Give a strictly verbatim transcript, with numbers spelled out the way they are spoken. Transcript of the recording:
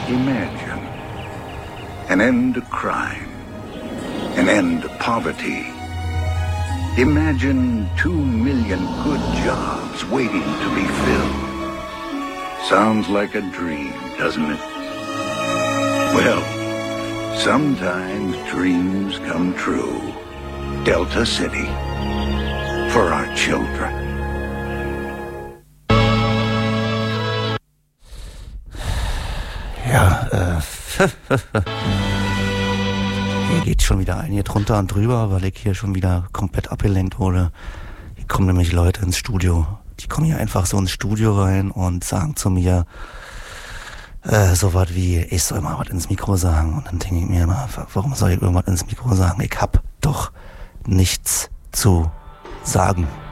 Imagine an end to crime, an end to poverty. Imagine two million good jobs waiting to be filled. Sounds like a dream, doesn't it? Well, sometimes dreams come true. Delta City. For our children. Ja, äh, hier geht schon wieder ein hier drunter und drüber, weil ich hier schon wieder komplett abgelenkt wurde. Hier kommen nämlich Leute ins Studio. Die kommen hier einfach so ins Studio rein und sagen zu mir äh, so was wie, ich soll mal was ins Mikro sagen. Und dann denke ich mir immer, warum soll ich irgendwas ins Mikro sagen? Ich hab doch nichts zu sagen.